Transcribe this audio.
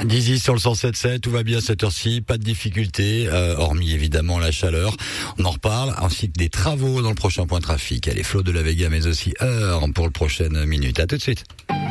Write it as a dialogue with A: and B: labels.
A: Dizzy sur le 107.7, tout va bien cette heure-ci, pas de difficulté, hormis évidemment la chaleur. On en reparle, ainsi que des travaux dans le prochain point trafic. Allez, Flo de la Vega, mais aussi Heure pour le prochaine minute. À tout de suite.